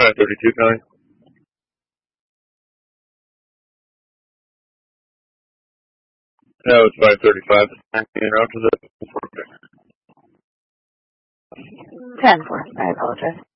532 County. No, it's 535. You know, to the 10-4. I apologize.